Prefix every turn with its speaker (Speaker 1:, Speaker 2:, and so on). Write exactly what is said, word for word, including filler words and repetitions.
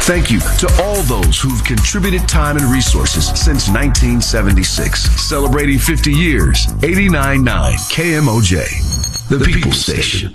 Speaker 1: Thank you to all those who've contributed time and resources since nineteen seventy-six. Celebrating fifty years, eighty-nine point nine K M O J, the People Station.